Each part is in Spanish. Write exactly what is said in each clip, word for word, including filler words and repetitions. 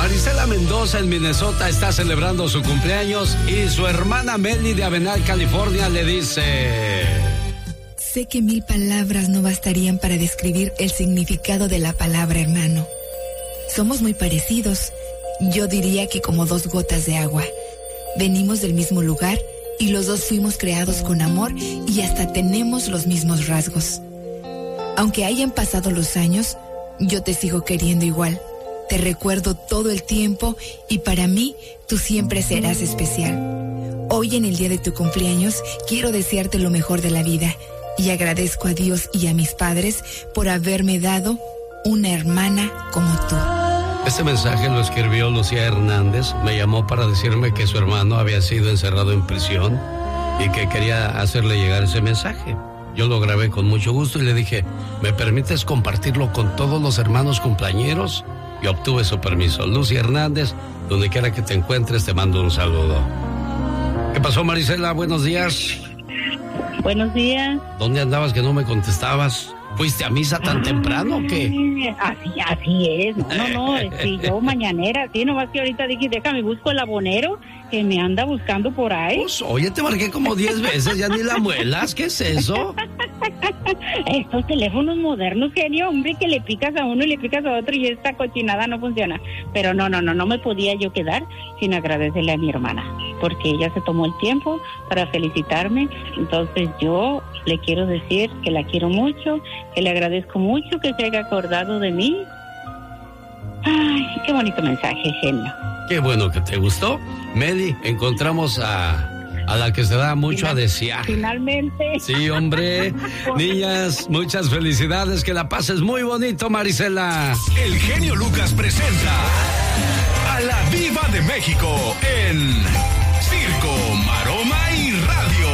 Marisela Mendoza en Minnesota está celebrando su cumpleaños y su hermana Meli de Avenal, California, le dice: sé que mil palabras no bastarían para describir el significado de la palabra hermano. Somos muy parecidos, yo diría que como dos gotas de agua. Venimos del mismo lugar y los dos fuimos creados con amor y hasta tenemos los mismos rasgos. Aunque hayan pasado los años, yo te sigo queriendo igual. Te recuerdo todo el tiempo y para mí tú siempre serás especial. Hoy en el día de tu cumpleaños quiero desearte lo mejor de la vida y agradezco a Dios y a mis padres por haberme dado una hermana como tú. Este mensaje lo escribió Lucía Hernández. Me llamó para decirme que su hermano había sido encerrado en prisión y que quería hacerle llegar ese mensaje. Yo lo grabé con mucho gusto y le dije: ¿me permites compartirlo con todos los hermanos cumpleañeros? Y obtuve su permiso. Lucía Hernández, donde quiera que te encuentres, te mando un saludo. ¿Qué pasó, Marisela? Buenos días. Buenos días. ¿Dónde andabas que no me contestabas? ¿Fuiste a misa tan Ay, temprano o qué? Así, así es. No, no, no. Sí, yo mañanera, sí, nomás que ahorita dije, déjame, busco el abonero que me anda buscando por ahí. Pues, oye, te marqué como diez veces, ya ni la muelas. ¿Qué es eso? Estos teléfonos modernos, genio, hombre, que le picas a uno y le picas a otro y esta cochinada no funciona. Pero no, no, no, no me podía yo quedar sin agradecerle a mi hermana, porque ella se tomó el tiempo para felicitarme. Entonces yo le quiero decir que la quiero mucho, que le agradezco mucho que se haya acordado de mí. Ay, qué bonito mensaje, genio. Qué bueno que te gustó. Meli, encontramos a... a la que se da mucho Final, a desear. Finalmente. Sí, hombre. Niñas, muchas felicidades. Que la pases muy bonito, Marisela. El genio Lucas presenta a la Diva de México en Circo, Maroma y Radio.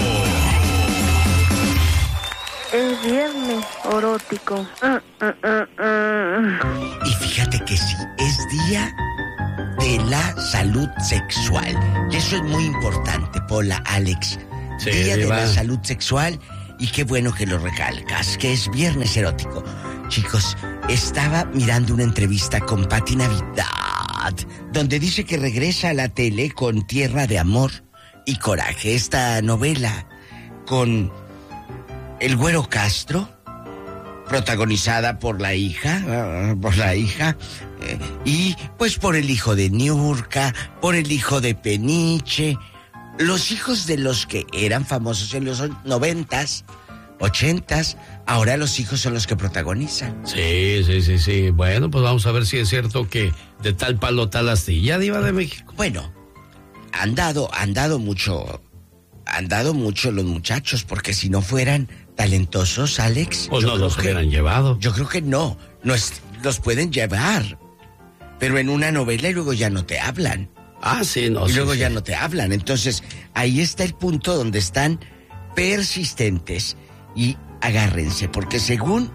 Es viernes erótico. Uh, uh, uh, uh. Y fíjate que sí, es día de la salud sexual. Y eso es muy importante, Pola, Alex. Sí, Día de la salud sexual. Y qué bueno que lo recalcas, que es viernes erótico. Chicos, estaba mirando una entrevista con Pati Navidad, donde dice que regresa a la tele con Tierra de Amor y Coraje. Esta novela con el Güero Castro, protagonizada por la hija, por la hija, eh, y pues por el hijo de Niurka, por el hijo de Peniche, los hijos de los que eran famosos en los noventas, ochentas, ahora los hijos son los que protagonizan. Sí, sí, sí, sí. Bueno, pues vamos a ver si es cierto que de tal palo tal astilla, Diva de México. Bueno, han dado, han dado mucho, han dado mucho los muchachos, porque si no fueran talentosos, Alex, pues no los hubieran llevado. Yo creo que no, no es, los pueden llevar, pero en una novela y luego ya no te hablan. Ah, sí, no. Y sí, luego sí. ya no te hablan. Entonces, ahí está el punto donde están persistentes. Y agárrense, porque según,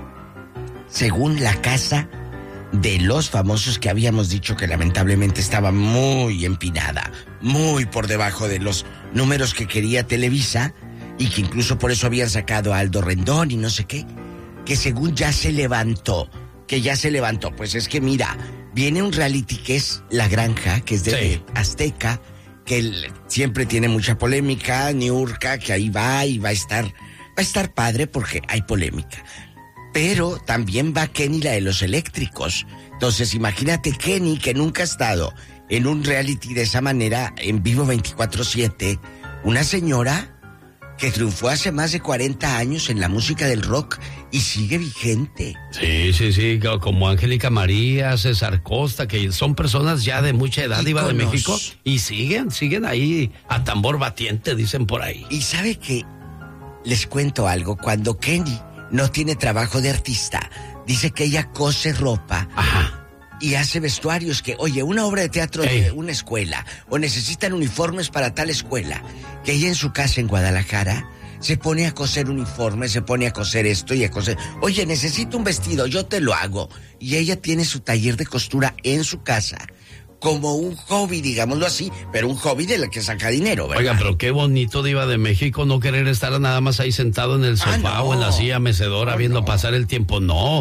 según la casa de los famosos que habíamos dicho que lamentablemente estaba muy empinada, muy por debajo de los números que quería Televisa, y que incluso por eso habían sacado a Aldo Rendón y no sé qué, que según ya se levantó, que ya se levantó. Pues es que mira, viene un reality que es La Granja, que es de sí. Azteca, que el, siempre tiene mucha polémica, Niurka, que ahí va y va a estar, va a estar padre porque hay polémica. Pero también va Kenny, la de los eléctricos. Entonces imagínate Kenny, que nunca ha estado en un reality de esa manera, en vivo veinticuatro siete, una señora que triunfó hace más de cuarenta años en la música del rock y sigue vigente. Sí, sí, sí, como Angélica María, César Costa, que son personas ya de mucha edad, Diva de México, y siguen, siguen ahí a tambor batiente, dicen por ahí. Y sabe que les cuento algo, cuando Kenny no tiene trabajo de artista, dice que ella cose ropa. Ajá. Y hace vestuarios que, oye, una obra de teatro Ey. de una escuela, o necesitan uniformes para tal escuela, que ella en su casa en Guadalajara se pone a coser uniformes, se pone a coser esto y a coser. Oye, necesito un vestido, yo te lo hago. Y ella tiene su taller de costura en su casa, como un hobby, digámoslo así, pero un hobby de la que saca dinero, ¿verdad? Oiga, pero qué bonito, Diva de México, no querer estar nada más ahí sentado en el sofá ah, no. o en la silla mecedora no, viendo no. pasar el tiempo, no.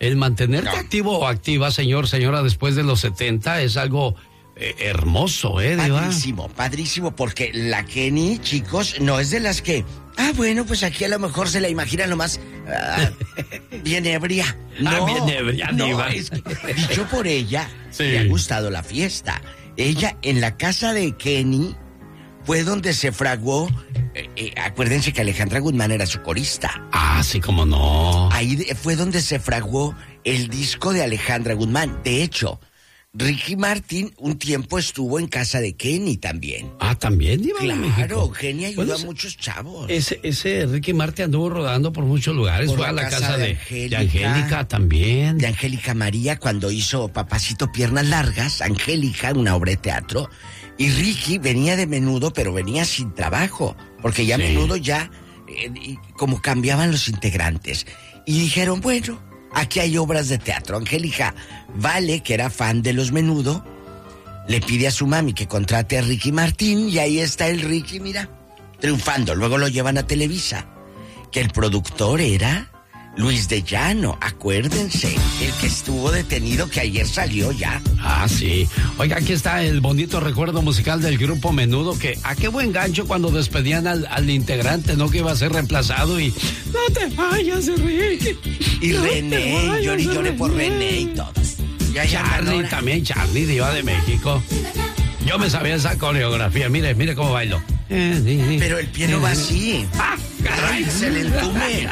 el mantenerte No. activo o activa, señor, señora, después de los setenta es algo eh, hermoso, ¿eh, Diva? Padrísimo, padrísimo, porque la Kenny, chicos, no es de las que... Ah, bueno, pues aquí a lo mejor se la imaginan nomás ah, bien ebria. No, Ah, bien ebria, no, Diva. es que, dicho por ella, Sí. le ha gustado la fiesta. Ella, en la casa de Kenny, fue donde se fraguó... eh, eh, acuérdense que Alejandra Guzmán era su corista. Ah, sí, como no. Ahí de- fue donde se fraguó el disco de Alejandra Guzmán. De hecho, Ricky Martin un tiempo estuvo en casa de Kenny también. Ah, también, Diva de Claro, México. Kenny ayudó Bueno, a muchos chavos. Ese, ese Ricky Martin anduvo rodando por muchos lugares. Por Fue la a la casa casa, de de, Angélica. de Angélica también. De Angélica María cuando hizo Papacito Piernas Largas, Angélica, una obra de teatro. Y Ricky venía de Menudo, pero venía sin trabajo, porque ya Sí. Menudo ya, eh, y como cambiaban los integrantes. Y dijeron, bueno, aquí hay obras de teatro. Angélica Vale, que era fan de los Menudo, le pide a su mami que contrate a Ricky Martín y ahí está el Ricky, mira, triunfando. Luego lo llevan a Televisa, que el productor era Luis de Llano, acuérdense, el que estuvo detenido, que ayer salió ya. Ah, sí. Oiga, aquí está el bonito recuerdo musical del grupo Menudo, que a qué buen gancho cuando despedían al, al integrante, ¿no? Que iba a ser reemplazado y... No te vayas, Ricky. Y No te René, vayas, lloré y lloré por René y todos. Ya, ya, Charlie Manora. también, Charlie, Diva de México. Yo me sabía esa coreografía, mire, mire cómo bailo. Pero el pie no va así. ¡Ah, caray! Ay, se le entume.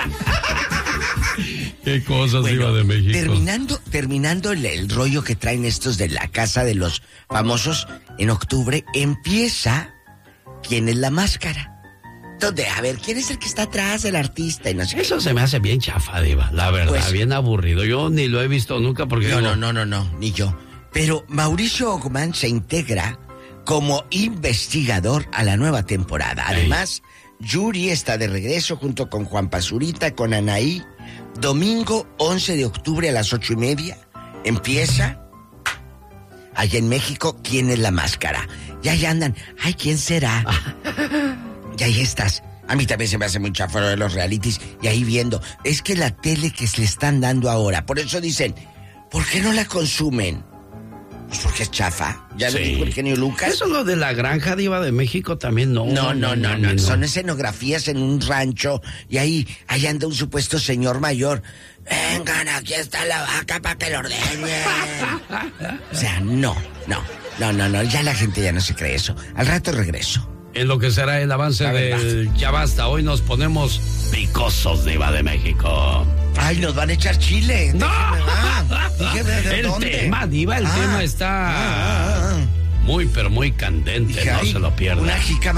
Qué cosas, Bueno, Diva de México. Terminando, terminando el, el rollo que traen estos de la casa de los famosos, en octubre empieza ¿Quién es la máscara? Donde, a ver, ¿quién es el que está atrás del artista? Y no sé qué. Eso se me hace bien chafa, Diva, la verdad, Pues- bien aburrido. Yo ni lo he visto nunca porque... No, digo, no, no, no, no, ni yo. Pero Mauricio Ogman se integra como investigador a la nueva temporada. Además, Yuri está de regreso junto con Juan Pazurita, con Anaí. Domingo once de octubre a las ocho y media empieza allá en México ¿Quién es la máscara? Ya ya andan. Ay, ¿quién será? Y ahí estás. A mí también se me hace muy chafero de los realities. Y ahí viendo. Es que la tele que se le están dando ahora. Por eso dicen, ¿por qué no la consumen? Pues porque es chafa. Ya lo Sí. dijo el genio Lucas. Eso lo de la granja, Diva de México también no. No, no, no, no, no. Son escenografías en un rancho. Y ahí, ahí anda un supuesto señor mayor. Vengan, aquí está la vaca para que lo ordeñen. O sea, no, no, no, no, no. Ya la gente ya no se cree eso. Al rato regreso. En lo que será el avance La verdad. del Ya Basta, hoy nos ponemos picosos, Diva de México. Ay, nos van a echar chile. ¡No! Déjeme, va. Dígame de El dónde. tema, Diva, el Ah, tema está ah, ah, ah. muy, pero muy candente, Dije, no ay, se lo pierda. Una jícama